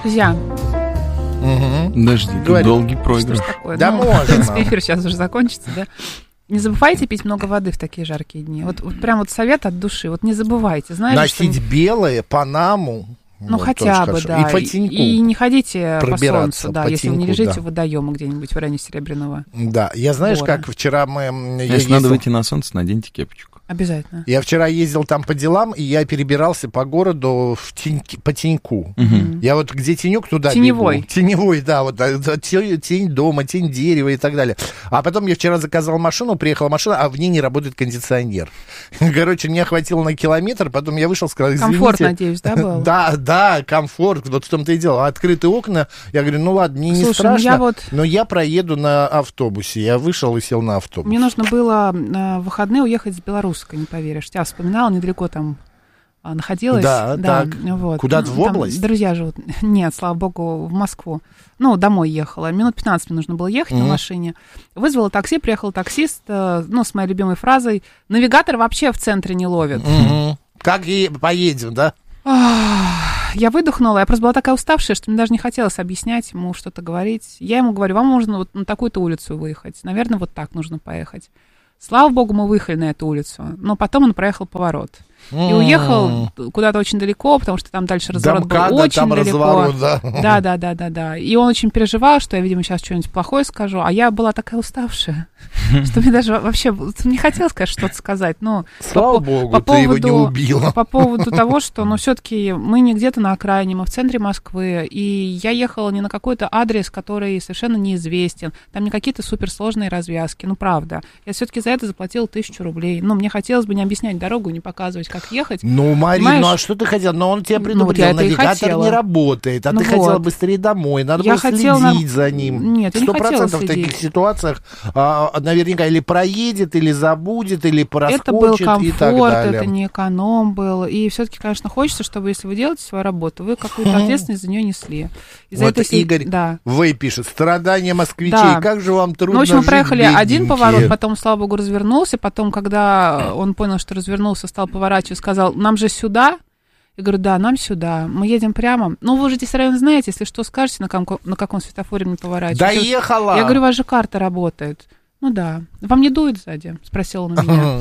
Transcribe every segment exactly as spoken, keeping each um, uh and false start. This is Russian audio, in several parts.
Друзья. Угу. Подожди, тут долгий проигрыш. Да ну, можно. В принципе, эфир сейчас уже закончится, да? Не забывайте пить много воды в такие жаркие дни. Вот, вот прям вот совет от души. Вот не забывайте. Знаете, Носить что... белое, панаму. Ну, вот, хотя бы, да. И по теньку. И не ходите по солнцу, да, по если теньку, вы не лежите да. в водоеме где-нибудь в районе Серебряного. Да, я знаешь, Бора. как вчера мы... Если ездил... надо выйти на солнце, наденьте кепочку. Обязательно. Я вчера ездил там по делам, и я перебирался по городу в теньки, по теньку. Угу. Я вот где тенек, туда Теневой. бегу. Теневой, да, вот тень, тень дома, тень дерева и так далее. А потом я вчера заказал машину, приехала машина, а в ней не работает кондиционер. Короче, меня хватило на километр, потом я вышел, сказал, извините. Комфорт, надеюсь, да, был? Да, да, комфорт, вот в том-то и дело. Открытые окна, я говорю, ну ладно, мне не Слушай, страшно, ну я вот... но я проеду на автобусе. Я вышел и сел на автобус. Мне нужно было в выходные уехать с Белорусской, не поверишь. Я вспоминала, недалеко там находилась. Да, да, так. Вот. Куда-то в Там область? Друзья живут. Нет, слава богу, в Москву. Ну, домой ехала. Минут пятнадцать мне нужно было ехать mm-hmm. на машине. Вызвала такси, приехал таксист, ну, с моей любимой фразой: навигатор вообще в центре не ловит. Mm-hmm. Как и поедем, да? Я выдохнула, я просто была такая уставшая, что мне даже не хотелось объяснять ему, что-то говорить. Я ему говорю, вам нужно вот на такую-то улицу выехать. Наверное, вот так нужно поехать. Слава богу, мы выехали на эту улицу, но потом он проехал поворот. И уехал куда-то очень далеко, потому что там дальше разворот Домкада, был очень там далеко. Разворот, да. да, да, да, да, да. И он очень переживал, что я, видимо, сейчас что-нибудь плохое скажу, а я была такая уставшая, что мне даже вообще не хотелось, конечно, что-то сказать. Но слава по, богу, по ты поводу, его не убила. По поводу того, что, ну, все-таки мы не где-то на окраине, мы в центре Москвы, и я ехала не на какой-то адрес, который совершенно неизвестен, там не какие-то суперсложные развязки, ну, правда. Я все-таки за это заплатила тысячу рублей. Ну, мне хотелось бы не объяснять дорогу, не показывать, как ехать. Ну, Марин, понимаешь? ну а что ты хотела? Но он тебя предупредил, Ну, вот я это и навигатор хотела. не работает, а Ну ты вот. хотела быстрее домой, надо Я было хотела следить на- за ним. Нет, я не Сто хотела процентов в таких следить. ситуациях а, наверняка или проедет, или забудет, или проскочит Это был и так комфорт, далее. это не эконом был. И все-таки, конечно, хочется, чтобы, если вы делаете свою работу, вы какую-то ответственность за нее несли. Из-за Вот этого, если- Игорь да. Вэй пишет, страдания москвичей, Да. как же вам трудно Ну, в общем, мы жить, проехали один бедненькие. поворот, потом, слава богу, развернулся. Потом, когда он понял, что развернулся, стал поворачивать, сказал, нам же сюда. Я говорю, да, нам сюда. Мы едем прямо. Ну, вы же здесь район знаете, если что, скажете, на каком, на каком светофоре мне поворачивать. Доехала! Я говорю, у вас же карта работает. Ну да. Вам не дует сзади? Спросил он у меня.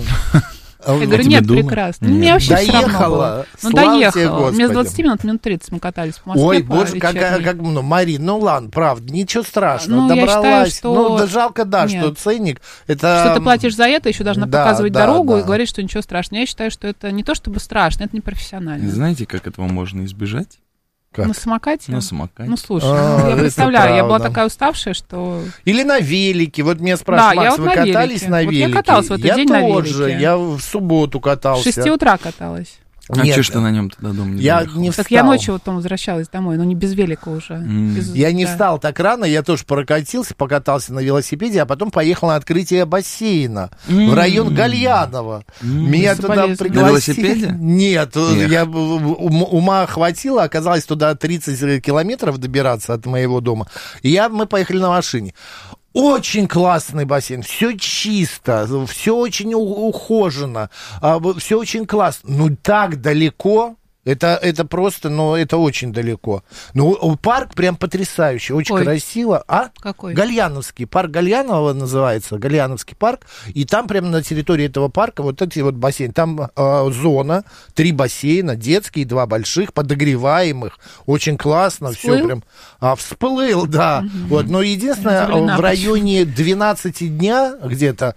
Я говорю, тебе нет, дуло? прекрасно. Нет. Мне вообще все равно Доехала. было. Ну, Слава тебе, доехала. У меня с Господи. двадцати минут, минут тридцать мы катались по Москве. Ой, по боже, как, вечерней. как, ну, Марин, ну ладно, правда, ничего страшного, Ну, я добралась. считаю, что- Ну, да жалко, да, Нет. что ценник, это... Что ты платишь за это, еще должна да, показывать да, дорогу да. и говорить, что ничего страшного. Я считаю, что это не то чтобы страшно, это непрофессионально. Знаете, как этого можно избежать? Как? На самокате? На самокате. Ну, слушай, А, ну, я это представляю, я была правда. такая уставшая, что... Или на велике. Вот меня спрашивают, Да, я Макс, вот вы на катались велике. на Вот я велике? каталась в этот я день на тоже, велике. я в субботу С катался. шести утра каталась. А Нет, что ж ты на нем тогда дома не я доехал? не встал. Так я ночью потом возвращалась домой, но не без велика уже. М. Без- Я не да. встал так рано, я тоже прокатился, покатался на велосипеде, а потом поехал на открытие бассейна в район Гальянова. Меня туда соболезную. пригласили. На велосипеде? Нет, Эх. я, ум- ума хватило, оказалось туда тридцать километров добираться от моего дома. И я, мы поехали на машине. Очень классный бассейн, все чисто, все очень у- ухожено, все очень классно. Ну, так далеко, это, это просто, ну, это очень далеко. Ну, парк прям потрясающий, очень Ой. красиво. А? Какой? Гальяновский, парк Гальянова называется, Гальяновский парк. И там прямо на территории этого парка вот эти вот бассейны. Там э, зона, три бассейна, детские, два больших, подогреваемых. Очень классно, все Всплыл? прям. А, всплыл, да. Вот, но единственное, Удивлена, в районе двенадцати дня где-то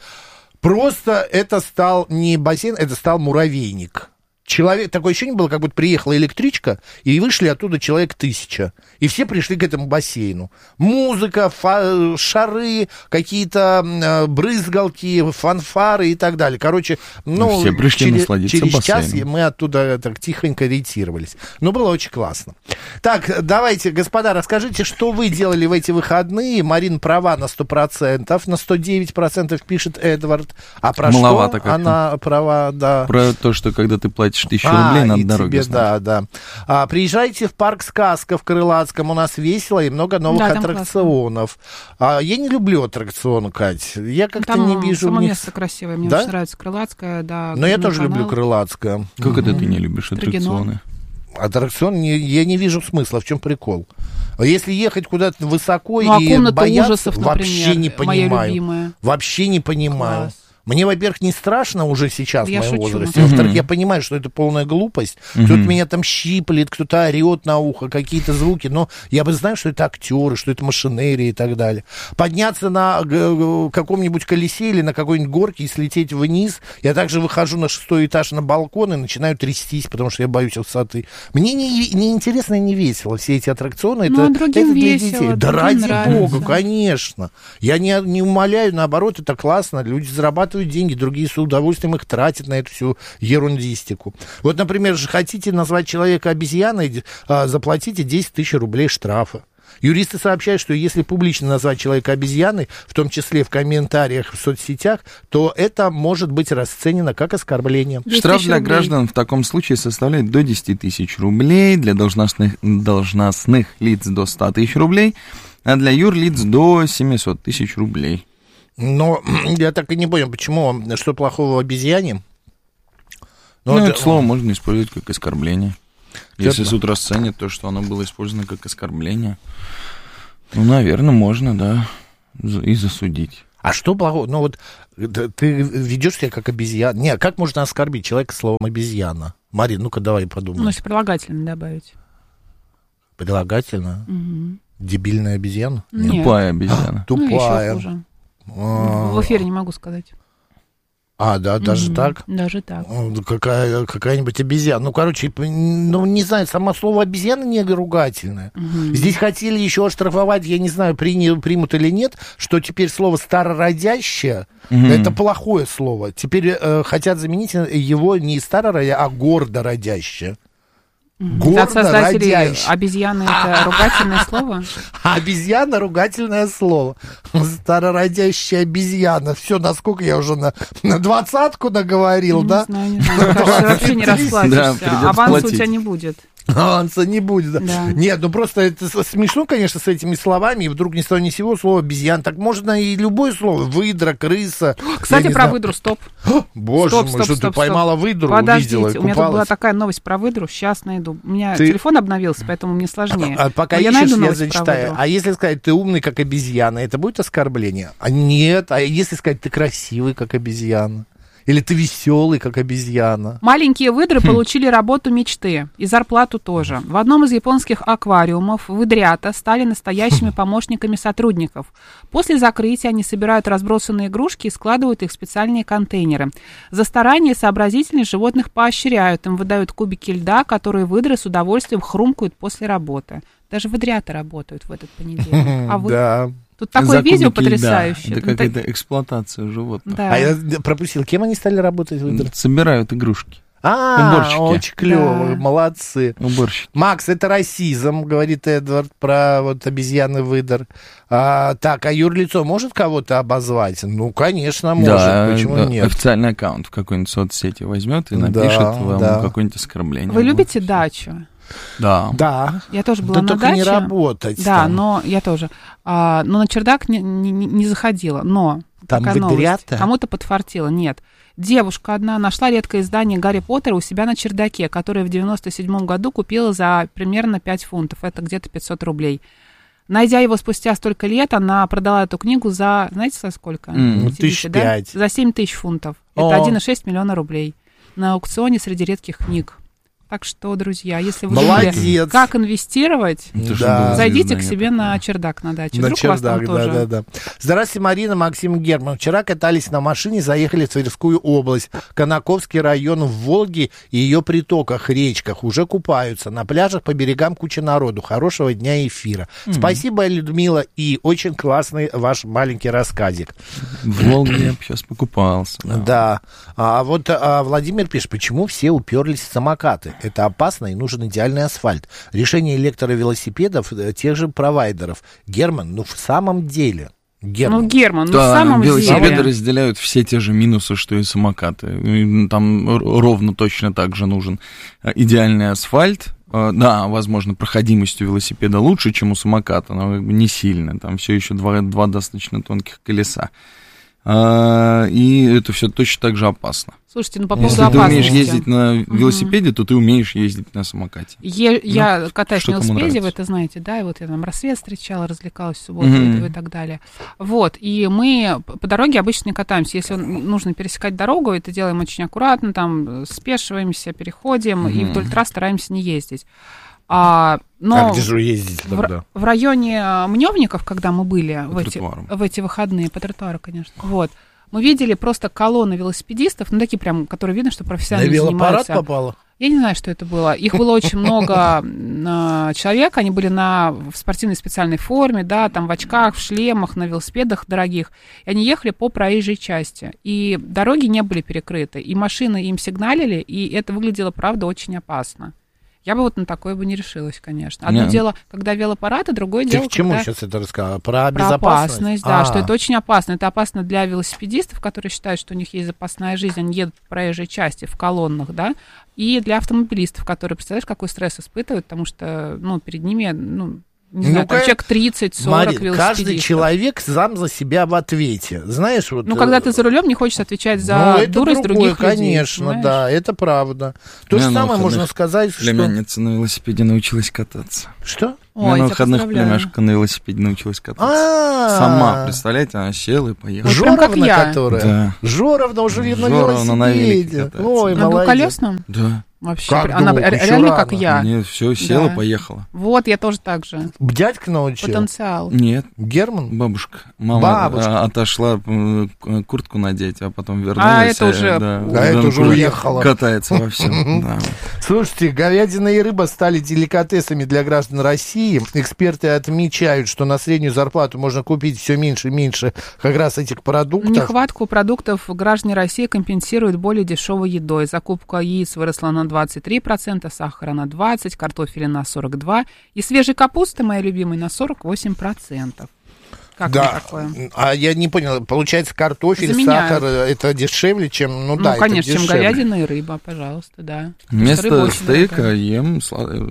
просто это стал не бассейн, это стал муравейник. Человек, такое ощущение было, как будто приехала электричка, и вышли оттуда человек тысяча. И все пришли к этому бассейну. Музыка, фа- шары, какие-то э, брызгалки, фанфары и так далее. Короче, ну, все пришли через, насладиться через час бассейном. мы оттуда так тихонько ретировались. Но было очень классно. Так, давайте, господа, расскажите, что вы делали в эти выходные. Марин права на сто процентов, на сто девять процентов пишет Эдвард. А про Маловато что как-то. она права, да. Про то, что когда ты платишь тысячу А, рублей, надо и дороги тебе, знать. да, да. А, приезжайте в парк «Сказка» в Крылатском. У нас весело и много новых Да, там аттракционов. А, я не люблю аттракционы, Кать. Я как-то Там не вижу само в них... место красивое, мне Да? очень нравится Крылатская, да. Но я Горный тоже люблю канал. Крылатское. Как это ты не любишь Строгино. аттракционы? Аттракцион, не, я не вижу смысла, в чем прикол. Если ехать куда-то высоко ну, а и бояться, ужасов, вообще например, не понимаю. Моя любимая. Вообще не понимаю. Класс. Мне, во-первых, не страшно уже сейчас, Я в моем шучу. возрасте. Во-вторых, я понимаю, что это полная глупость. Мгм. Кто-то меня там щиплет, кто-то орет на ухо, какие-то звуки. Но я бы знаю, что это актеры, что это машинерия и так далее. Подняться на г- каком-нибудь колесе или на какой-нибудь горке и слететь вниз. Я также выхожу на шестой этаж на балкон и начинаю трястись, потому что я боюсь высоты. Мне не, не интересно и не весело все эти аттракционы. Ну, это, а другим это для весело, детей. Да другим ради нравится. бога, конечно. Я не, не умоляю, наоборот, это классно. Люди зарабатывают деньги, другие с удовольствием их тратят на эту всю ерундистику. Вот, например, же хотите назвать человека обезьяной, а, заплатите десять тысяч рублей штрафа. Юристы сообщают, что если публично назвать человека обезьяной, в том числе в комментариях в соцсетях, то это может быть расценено как оскорбление. десять Штраф тысяч для рублей. граждан в таком случае составляет до десяти тысяч рублей, для должностных, должностных лиц до ста тысяч рублей, а для юрлиц до семисот тысяч рублей. Но я так и не понял, почему, что плохого в обезьяне? Ну, вот, это слово можно использовать как оскорбление. Если Это- суд расценит то, что оно было использовано как оскорбление, ну, наверное, можно, да, за- и засудить. А что плохого? Ну вот т- ты ведешь себя как обезьяна. Не, как можно оскорбить человека словом обезьяна? Марин, ну-ка давай подумаем. Ну, если прилагательно добавить. Прилагательно? Мгм. Дебильная обезьяна? Нет. Тупая обезьяна. Ну, еще Тупая. хуже. А, В эфире не могу сказать. а, да, даже Мгм. так? Даже так. Ну, какая, какая-нибудь обезьяна. Ну, короче, ну, не знаю, само слово обезьяна не ругательное. Мгм. Здесь хотели еще оштрафовать, я не знаю, приня- примут или нет, что теперь слово старородящее, Мгм. это плохое слово. Теперь э, хотят заменить его не старородящее, а гордородящее. Мгм. От создателей Гордородящее. обезьяны это ругательное слово? А обезьяна — ругательное слово. Старородящая обезьяна. Все, насколько я уже на, на двадцатку наговорил, Не да? знаю, не знаю. Мне кажется, вообще не Да, расплатишься. придется Аванса у платить. тебя не будет. Аванса не будет. Да. Да. Нет, ну просто это с- смешно, конечно, с этими словами. И вдруг ни с того ни с сего слово обезьян. Так можно и любое слово. Выдра, крыса. Кстати, я не про знаю. выдру, стоп. Боже Стоп, мой, стоп, что стоп, ты поймала выдру, Подождите, увидела и у меня тут была купалась. такая новость про выдру, сейчас найду. У меня Ты- телефон обновился, поэтому мне сложнее. А пока Но я ищешь, найду я новость про зачитаю. выдру. А если сказать, ты умный, как обезьяна, это будет оскорбление? А нет. А если сказать, ты красивый, как обезьяна? Или ты веселый, как обезьяна? Маленькие выдры получили работу мечты и зарплату тоже. В одном из японских аквариумов выдрята стали настоящими помощниками сотрудников. После закрытия они собирают разбросанные игрушки и складывают их в специальные контейнеры. За старание и сообразительность животных поощряют, им выдают кубики льда, которые выдры с удовольствием хрумкают после работы. Даже выдрята работают в этот понедельник. А вы? Да. Тут такое За видео кубики льда. потрясающее. Это Ну, так- какая-то эксплуатация животных. Да. А я пропустил, кем они стали работать? выдры? Собирают игрушки. А, Уборщики. очень клево, Да. молодцы. Уборщики. Макс, это расизм, говорит Эдвард, про вот обезьяны выдр. А, так, а юрлицо может кого-то обозвать? Ну, конечно, может. Да, Почему да, нет? официальный аккаунт в какой-нибудь соцсети возьмет и Да, напишет вам да. какое-нибудь оскорбление. Вы Вот. любите дачу? Да. Да. Я тоже была Да на только даче. не работать Да, там. но я тоже. А, но на чердак не, не, не заходила. Но Там такая новость. выдрята? Кому-то подфартило. Нет. Девушка одна нашла редкое издание Гарри Поттера у себя на чердаке, которое в девяносто седьмом году купила за примерно пять фунтов. Это где-то пятьсот рублей. Найдя его спустя столько лет, она продала эту книгу за, знаете, за сколько? М, Сидите, тысяч да? пять. За семь тысяч фунтов. О. Это один и шесть миллиона рублей. На аукционе среди редких книг. Так что, друзья, если вы Молодец. думали, как инвестировать, Это ж Да. было зайдите к издание себе такое. на чердак на даче. На Вдруг у вас там чердак, тоже. да, да, да. Здравствуйте, Марина, Максим Герман. Вчера катались на машине, заехали в Тверскую область, Конаковский район в Волге и ее притоках, речках. Уже купаются. На пляжах по берегам куча народу. Хорошего дня эфира. М. Спасибо, Людмила, и очень классный ваш маленький рассказик. В Волге я бы сейчас покупался. Да. Да. А вот а, Владимир пишет, почему все уперлись в самокаты? Это опасно и нужен идеальный асфальт. Решение электровелосипедов э, тех же провайдеров. Герман, ну в самом деле... Герман. Ну, Герман, ну в Да, самом велосипеды деле. разделяют все те же минусы, что и самокаты. И там р- ровно точно так же нужен э, идеальный асфальт. Э, Да, возможно, проходимость у велосипеда лучше, чем у самоката, но как бы не сильно. Там все еще два, два достаточно тонких колеса. А, и это все точно так же опасно. Слушайте, ну по поводу Если опасности. ты умеешь ездить на велосипеде, угу. то ты умеешь ездить на самокате. Е- я ну, катаюсь на велосипеде, вы это знаете, да, и вот я там рассвет встречала, развлекалась в субботу угу. и так далее. Вот, и мы по дороге обычно не катаемся. Если нужно пересекать дорогу, это делаем очень аккуратно, там спешиваемся, переходим, угу. и вдоль трасс стараемся не ездить. А, но а где же ездите тогда? В, в районе Мневников, когда мы были в эти, в эти выходные, по тротуару, конечно, вот, мы видели просто колонны велосипедистов, ну, такие прям, которые видно, что профессионально занимаются. На велопарад попало? Я не знаю, что это было. Их было очень много человек, они были на, в спортивной специальной форме, да, там в очках, в шлемах, на велосипедах дорогих, и они ехали по проезжей части, и дороги не были перекрыты, и машины им сигналили, и это выглядело, правда, очень опасно. Я бы вот на такое бы не решилась, конечно. Одно Нет. дело, когда велопарад, а другое Ты дело, к чему когда... сейчас это рассказала? Про, Про безопасность? опасность, да, А-а-а. что это очень опасно. Это опасно для велосипедистов, которые считают, что у них есть запасная жизнь, они едут по проезжей части в колоннах, да, и для автомобилистов, которые, представляешь, какой стресс испытывают, потому что, ну, перед ними, ну, не знаю, ну, там человек тридцать-сорок велосипедистов. Каждый человек сам за себя в ответе. Знаешь, вот... Ну, когда ты за рулем, не хочешь отвечать за ну, дурость других конечно, людей. Конечно, да, это правда. То же самое можно сказать, что... Племянница на велосипеде научилась кататься. Что? Ой, на выходных племяшка на велосипеде научилась кататься. А-а-а. Сама, представляете, она села и поехала. Жоровна, которая? Да. Жоровна уже на велосипеде. Ой, на двухколесном? Да. Вообще, как она двух? реально рано. Как я. Нет, все, села, да. поехала. Вот, я тоже так же. Дядька научил? Потенциал. Нет. Герман? Бабушка. Мама Бабушка. отошла куртку надеть, а потом вернулась. А это уже, да, да, это уже уехала. Катается во всем. Да. Слушайте, говядина и рыба стали деликатесами для граждан России. Эксперты отмечают, что на среднюю зарплату можно купить все меньше и меньше как раз этих продуктов. Нехватку продуктов граждане России компенсируют более дешевой едой. Закупка яиц выросла на двадцать три процента, сахара на двадцать процентов, картофеля на сорок два процента и свежей капусты, моей любимой, на сорок восемь процентов. Как да, такое? А я не понял, получается, картофель, Заменяют. сахар, это дешевле, чем, ну, ну да, конечно, это чем говядина и рыба, пожалуйста, да. Вместо стейка ем,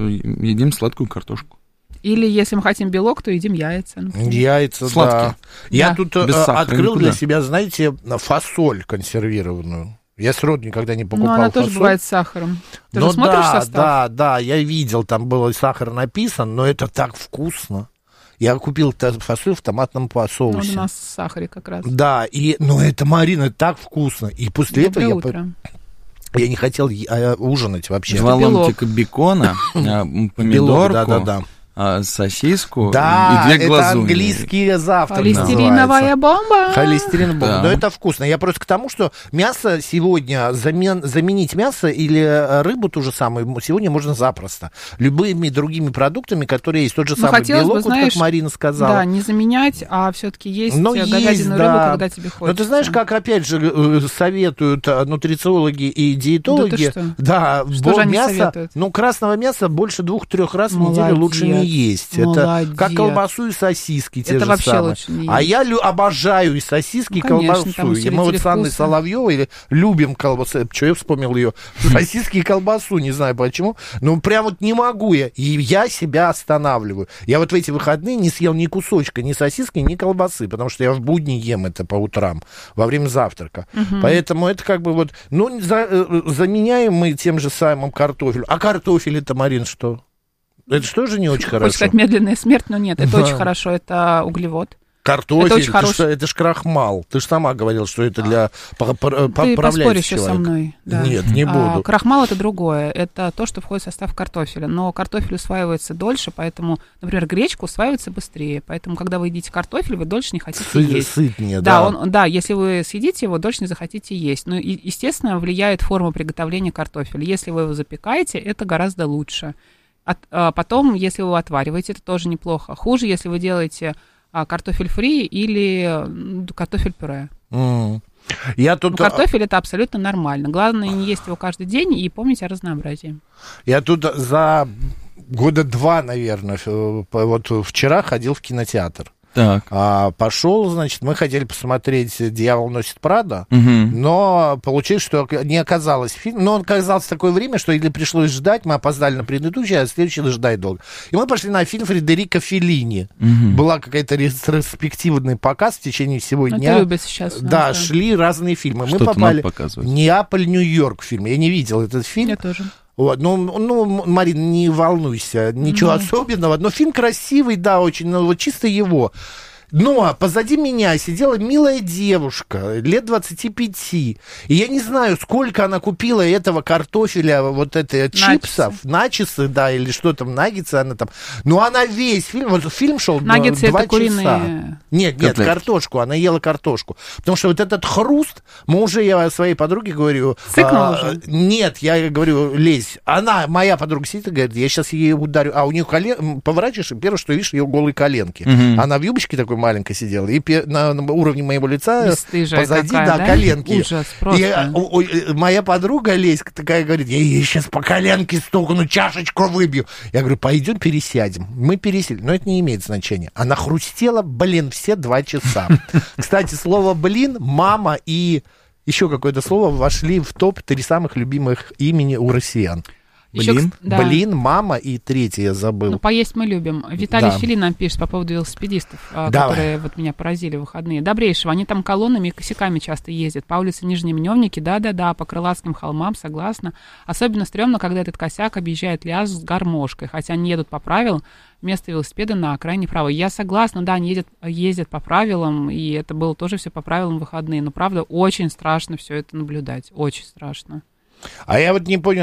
едим сладкую картошку. Или, если мы хотим белок, то едим яйца. Например. Яйца, Сладкие. да. Я да. тут сахара, открыл никуда. Для себя, знаете, фасоль консервированную. Я сроду никогда не покупал. Ну, она фасоль. тоже бывает с сахаром. Ты ну, же смотришь да, состав? Да, да, я видел, там был сахар написан, но это так вкусно. Я купил фасоль в томатном соусе. Ну, у нас в сахаре как раз. Да, и, ну, это, Марина, так вкусно. И после Доброе этого утро. я, я не хотел а, ужинать вообще. Два ломтика бекона, помидорку. Да, да, да. Сосиску да, и две глазуни. Это английский завтрак Холестериновая бомба. Холестериновая бомба. Да. Но это вкусно. Я просто к тому, что мясо сегодня, замен, заменить мясо или рыбу ту же самую, сегодня можно запросто. Любыми другими продуктами, которые есть. Тот же ну, самый белок, бы, знаешь, вот как Марина сказала. Да, не заменять, а все-таки есть но говядину есть, и да. рыбу, когда тебе хочется. Но ты знаешь, как, опять же, советуют нутрициологи и диетологи. Да, да что же они мясо, советуют? Ну, красного мяса больше двух-трех раз в неделю лучше не есть. Молодец. Это как колбасу и сосиски те это же вообще самые. Лучше не есть. А я лю- обожаю и сосиски, и ну, конечно, колбасу. Мы вот с Анной Соловьевой любим колбасу. Что я вспомнил ее? Сосиски и колбасу, не знаю почему. Ну, прям вот не могу я. И я себя останавливаю. Я вот в эти выходные не съел ни кусочка, ни сосиски, ни колбасы, потому что я в будни ем это по утрам, во время завтрака. Угу. Поэтому это как бы вот... Ну, за, заменяем мы тем же самым картофель. А картофель это, Марин, что? Это что же не очень хорошо? Хочешь сказать медленная смерть, но нет, это да. очень хорошо, это углевод. Картофель, это, очень хорош... ж, это ж крахмал. Ты же сама говорила, что это для поправляющего человека. Ты поспоришь еще со мной. Да. Нет, не буду. А, крахмал это другое. Это то, что входит в состав картофеля. Но картофель усваивается дольше, поэтому, например, гречка усваивается быстрее. Поэтому, когда вы едите картофель, вы дольше не хотите Сы- есть. Сытнее, да. Да, он, да, если вы съедите его, дольше не захотите есть. Но, и, естественно, влияет форма приготовления картофеля. Если вы его запекаете, это гораздо лучше. От, а потом, если вы отвариваете, это тоже неплохо. Хуже, если вы делаете а, картофель фри или картофель-пюре. Mm. Я тут... Картофель это абсолютно нормально. Главное не есть его каждый день и помнить о разнообразии. Я тут за года два, наверное, вот вчера ходил в кинотеатр. Так. А, пошел, значит, мы хотели посмотреть «Дьявол носит Прада», Угу. но получилось, что не оказалось фильм. Но он оказался в такое время, что или пришлось ждать, мы опоздали на предыдущий, а следующий ждать долго. И мы пошли на фильм Фредерико Феллини. Угу. Была какая-то ретроспективный показ в течение всего Это дня. любят сейчас. Да, да, шли разные фильмы. Что-то мы попали надо показывать. в Неаполь, Нью-Йорк фильм. Я не видел этот фильм. Я тоже. Вот, ну, ну, Марин, не волнуйся, ничего Ну. особенного. Но фильм красивый, да, очень, ну, вот чисто его. Но позади меня сидела милая девушка, лет двадцати пяти. И я не знаю, сколько она купила этого картофеля, вот это, чипсов, начисы, да, или что там, наггетсы она там. Но она весь фильм, вот фильм шел Наггетсы два это куриные... часа. Нет, нет, Котлетки. картошку, она ела картошку. Потому что вот этот хруст, мы уже, я своей подруге говорю... Цыкнул а, уже? Нет, я говорю, лезь. Она, моя подруга сидит и говорит, я сейчас ей ударю. А у нее колен... Поворачиваешь, и первое, что видишь, ее голые коленки. Мгм. Она в юбочке такой маленькой сидела, и пе- на, на уровне моего лица Бесстыжая позади, какая, да, да? коленки. Ужас просто. И, а, о- о, моя подруга Лесь такая говорит, я ей сейчас по коленке стукну, чашечку выбью. Я говорю, пойдем пересядем. Мы пересели, но это не имеет значения. Она хрустела, блин, все два часа. Кстати, слово «блин», «мама» и еще какое-то слово вошли в топ три самых любимых имени у россиян. Ещё, Блин, кс- да. блин, мама и третье я забыл. Ну, поесть мы любим. Виталий Да. Филин нам пишет по поводу велосипедистов, а, Давай. которые вот меня поразили в выходные. Добрейшего. Они там колоннами и косяками часто ездят. По улице Нижние Мневники, да-да-да, по Крылатским холмам, согласна. Особенно стрёмно, когда этот косяк объезжает лязг с гармошкой. Хотя они едут по правилам, вместо велосипеда на окраине правой. Я согласна, да, они ездят, ездят по правилам, и это было тоже все по правилам в выходные. Но, правда, очень страшно все это наблюдать. Очень страшно. А я вот не понял,